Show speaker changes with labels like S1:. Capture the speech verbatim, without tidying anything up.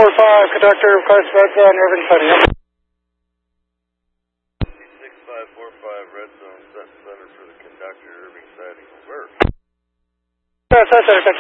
S1: four five, conductor request red zone, Irving City.
S2: six five four five, red zone, set center for the conductor, Irving City. Over.
S1: Yes, that's it.